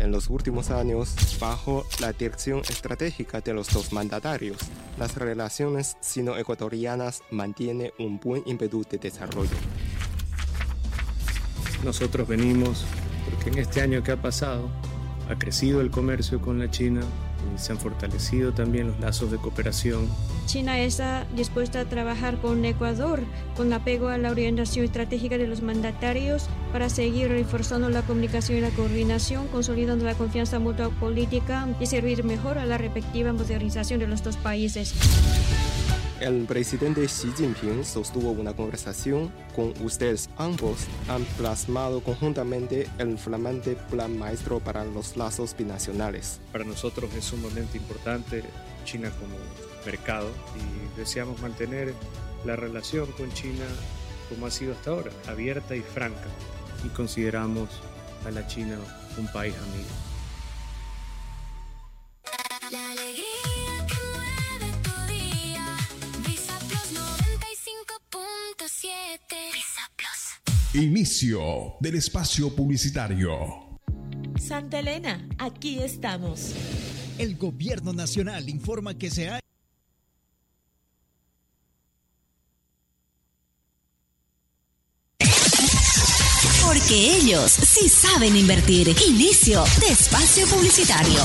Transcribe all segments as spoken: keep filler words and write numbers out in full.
En los últimos años, bajo la dirección estratégica de los dos mandatarios, las relaciones sino-ecuatorianas mantienen un buen ímpetu de desarrollo. Nosotros venimos porque en este año que ha pasado ha crecido el comercio con la China y se han fortalecido también los lazos de cooperación. China está dispuesta a trabajar con Ecuador con apego a la orientación estratégica de los mandatarios para seguir reforzando la comunicación y la coordinación, consolidando la confianza mutua política y servir mejor a la respectiva modernización de los dos países. El presidente Xi Jinping sostuvo una conversación con ustedes. Ambos han plasmado conjuntamente el flamante plan maestro para los lazos binacionales. Para nosotros es sumamente importante China como mercado y deseamos mantener la relación con China como ha sido hasta ahora, abierta y franca, y consideramos a la China un país amigo. La alegría que mueve tu día. Visa Plus noventa y cinco punto siete. Visa Plus. Inicio del espacio publicitario. Santa Elena, aquí estamos. El gobierno nacional informa que se ha... Porque ellos sí saben invertir. Inicio de espacio publicitario.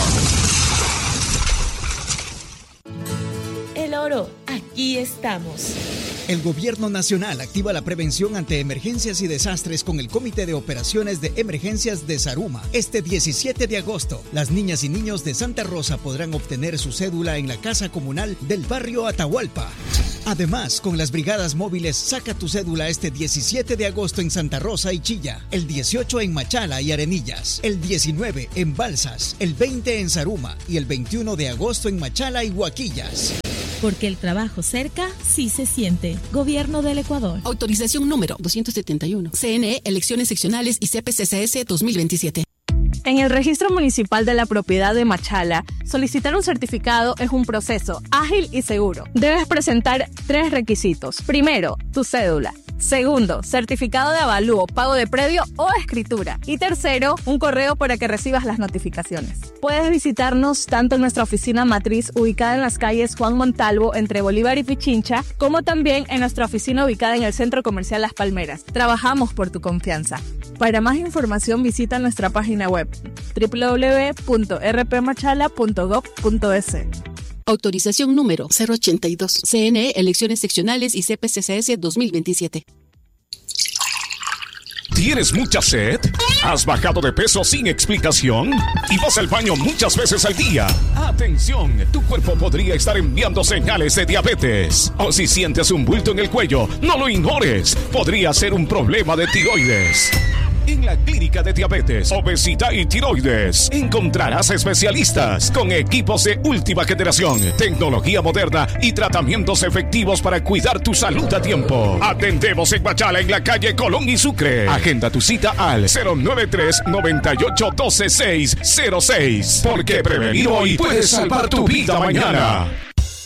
El oro, aquí estamos. El gobierno nacional activa la prevención ante emergencias y desastres con el Comité de Operaciones de Emergencias de Zaruma. Este diecisiete de agosto, las niñas y niños de Santa Rosa podrán obtener su cédula en la Casa Comunal del barrio Atahualpa. Además, con las brigadas móviles Saca tu cédula este diecisiete de agosto en Santa Rosa y Chilla, el dieciocho en Machala y Arenillas, el diecinueve en Balsas, el veinte en Zaruma y el veintiuno de agosto en Machala y Huaquillas. Porque el trabajo cerca sí se siente. Gobierno del Ecuador. Autorización número doscientos setenta y uno. C N E, Elecciones Seccionales y C P C C S dos mil veintisiete. En el Registro Municipal de la Propiedad de Machala, solicitar un certificado es un proceso ágil y seguro. Debes presentar tres requisitos. Primero, tu cédula. Segundo, certificado de avalúo, pago de predio o escritura. Y tercero, un correo para que recibas las notificaciones. Puedes visitarnos tanto en nuestra oficina matriz ubicada en las calles Juan Montalvo entre Bolívar y Pichincha, como también en nuestra oficina ubicada en el Centro Comercial Las Palmeras. Trabajamos por tu confianza. Para más información visita nuestra página web doble u doble u doble u punto r p machala punto gov punto e s. Autorización número cero ochenta y dos. C N E, Elecciones Seccionales y C P C C S dos mil veintisiete. ¿Tienes mucha sed? ¿Has bajado de peso sin explicación? ¿Y vas al baño muchas veces al día? ¡Atención! Tu cuerpo podría estar enviando señales de diabetes. O si sientes un bulto en el cuello, no lo ignores. Podría ser un problema de tiroides. En la Clínica de Diabetes, Obesidad y Tiroides encontrarás especialistas con equipos de última generación, tecnología moderna y tratamientos efectivos para cuidar tu salud a tiempo. Atendemos en Machala, en la calle Colón y Sucre. Agenda tu cita al cero nueve tres, noventa y ocho, doce, seis cero seis. Porque prevenir hoy puede salvar tu vida mañana.